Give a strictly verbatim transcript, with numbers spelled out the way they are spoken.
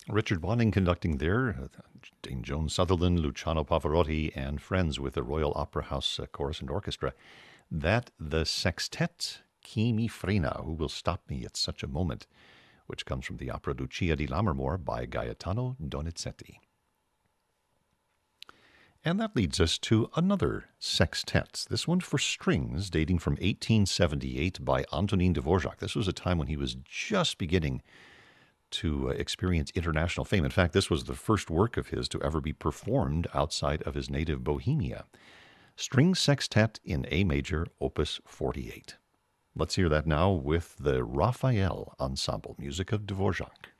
Richard Bonning conducting there, uh, Dame Joan Sutherland, Luciano Pavarotti, and friends with the Royal Opera House uh, Chorus and Orchestra. That the sextet Chi mi frena, Who Will Stop Me at Such a Moment, which comes from the opera Lucia di Lammermoor by Gaetano Donizetti. And that leads us to another sextet, this one for strings, dating from eighteen seventy-eight by Antonin Dvorak. This was a time when he was just beginning to uh, experience international fame. In fact, this was the first work of his to ever be performed outside of his native Bohemia. String Sextet in A major, opus forty-eight. Let's hear that now with the Raphael Ensemble, music of Dvorak.